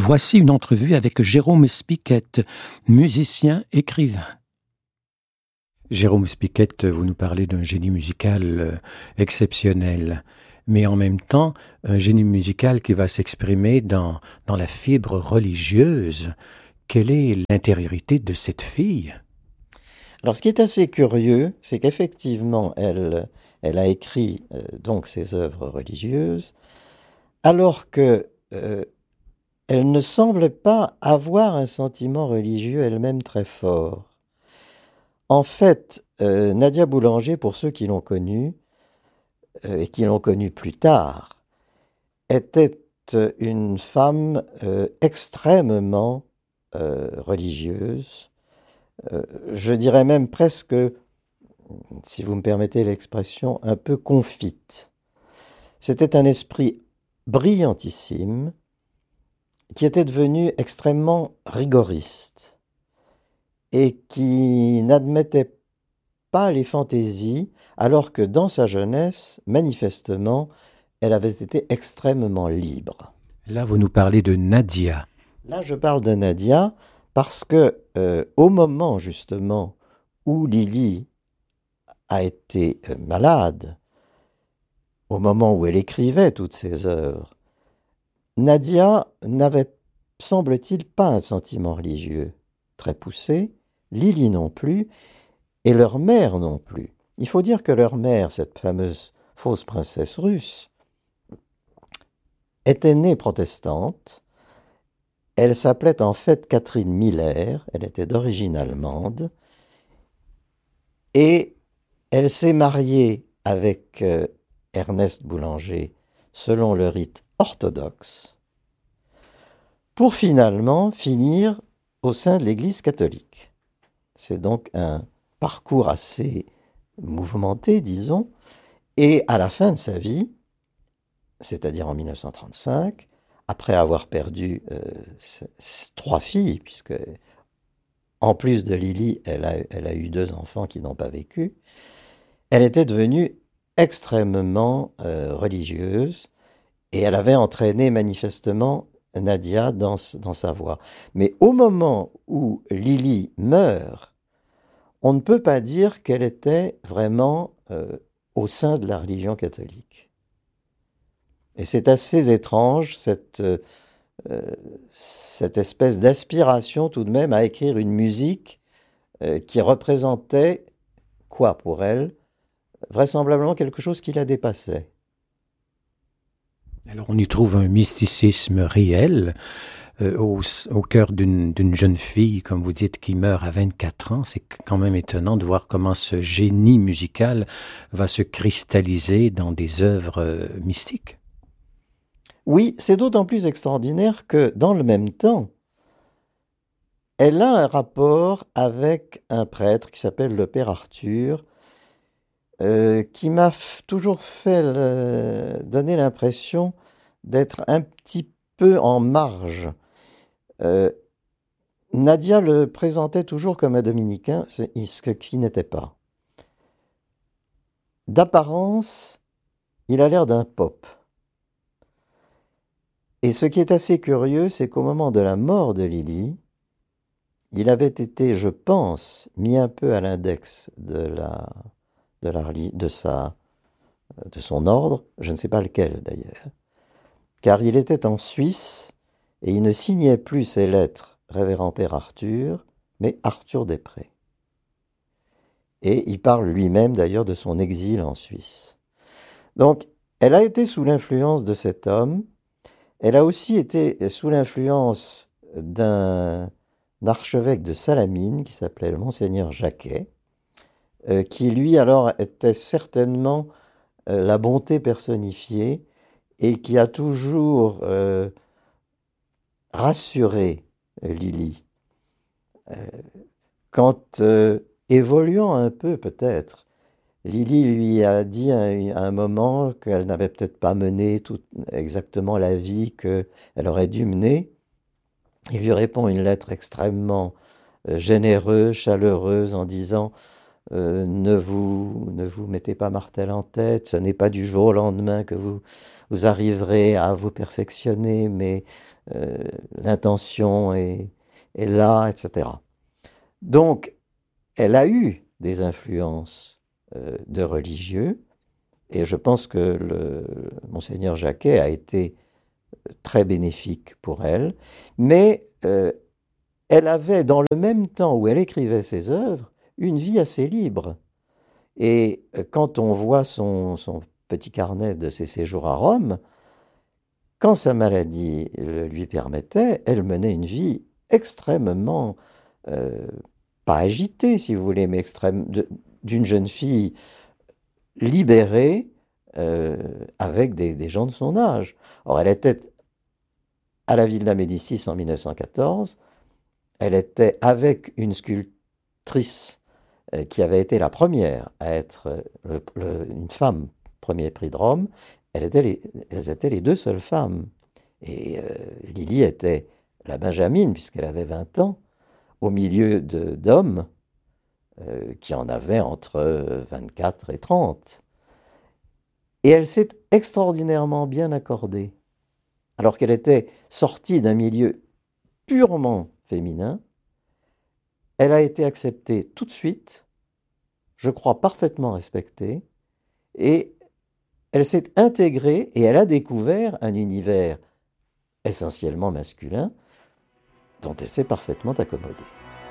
Voici une entrevue avec Jérôme Spiquette, musicien, écrivain. Jérôme Spiquette, vous nous parlez d'un génie musical exceptionnel, mais en même temps, un génie musical qui va s'exprimer dans la fibre religieuse. Quelle est l'intériorité de cette fille? Alors, ce qui est assez curieux, c'est qu'effectivement, elle a écrit donc ses œuvres religieuses, alors que elle ne semble pas avoir un sentiment religieux elle-même très fort. En fait, Nadia Boulanger, pour ceux qui l'ont connue, et qui l'ont connue plus tard, était une femme extrêmement religieuse, je dirais même presque, si vous me permettez l'expression, un peu confite. C'était un esprit brillantissime qui était devenu extrêmement rigoriste et qui n'admettait pas les fantaisies, alors que dans sa jeunesse, manifestement, elle avait été extrêmement libre. Là, vous nous parlez de Nadia. Là, je parle de Nadia parce que au moment justement où Lily a été malade, au moment où elle écrivait toutes ses œuvres, Nadia n'avait, semble-t-il, pas un sentiment religieux très poussé, Lily non plus, et leur mère non plus. Il faut dire que leur mère, cette fameuse fausse princesse russe, était née protestante. Elle s'appelait en fait Catherine Miller, elle était d'origine allemande, et elle s'est mariée avec Ernest Boulanger selon le rite orthodoxe, pour finalement finir au sein de l'Église catholique. C'est donc un parcours assez mouvementé, disons, et à la fin de sa vie, c'est-à-dire en 1935, après avoir perdu 3 filles, puisque en plus de Lily, elle a eu 2 enfants qui n'ont pas vécu, elle était devenue extrêmement religieuse, et elle avait entraîné manifestement Nadia dans sa voie. Mais au moment où Lily meurt, on ne peut pas dire qu'elle était vraiment au sein de la religion catholique. Et c'est assez étrange, cette espèce d'aspiration tout de même à écrire une musique qui représentait, quoi pour elle? Vraisemblablement quelque chose qui la dépassait. Alors on y trouve un mysticisme réel au cœur d'une jeune fille, comme vous dites, qui meurt à 24 ans. C'est quand même étonnant de voir comment ce génie musical va se cristalliser dans des œuvres mystiques. Oui, c'est d'autant plus extraordinaire que, dans le même temps, elle a un rapport avec un prêtre qui s'appelle le Père Arthur, qui m'a toujours fait donner l'impression d'être un petit peu en marge. Nadia le présentait toujours comme un dominicain, ce qui n'était pas. D'apparence, il a l'air d'un pope. Et ce qui est assez curieux, c'est qu'au moment de la mort de Lily, il avait été, je pense, mis un peu à l'index de son ordre, je ne sais pas lequel d'ailleurs, car il était en Suisse et il ne signait plus ses lettres Révérend Père Arthur, mais Arthur Després. Et il parle lui-même d'ailleurs de son exil en Suisse. Donc, elle a été sous l'influence de cet homme. Elle a aussi été sous l'influence d'un archevêque de Salamine qui s'appelait le Monseigneur Jacquet, qui lui alors était certainement la bonté personnifiée et qui a toujours rassuré Lily. Quand, évoluant un peu peut-être, Lily lui a dit à un moment qu'elle n'avait peut-être pas mené exactement la vie qu'elle aurait dû mener. Il lui répond une lettre extrêmement généreuse, chaleureuse, en disant ne vous mettez pas martel en tête, ce n'est pas du jour au lendemain que vous vous arriverez à vous perfectionner, mais l'intention est là, etc. Donc, elle a eu des influences de religieux, et je pense que Monseigneur Jacquet a été très bénéfique pour elle, mais elle avait, dans le même temps où elle écrivait ses œuvres, une vie assez libre. Et quand on voit son petit carnet de ses séjours à Rome, quand sa maladie le lui permettait, elle menait une vie extrêmement, pas agitée si vous voulez, mais d'une jeune fille libérée avec des gens de son âge. Or, elle était à la Villa Médicis en 1914, elle était avec une sculptrice qui avait été la première à être une femme premier prix de Rome. Elles étaient les deux seules femmes. Et Lily était la Benjamine, puisqu'elle avait 20 ans, au milieu d'hommes qui en avaient entre 24 et 30. Et elle s'est extraordinairement bien accordée. Alors qu'elle était sortie d'un milieu purement féminin, elle a été acceptée tout de suite, je crois parfaitement respectée, et elle s'est intégrée et elle a découvert un univers essentiellement masculin dont elle s'est parfaitement accommodée.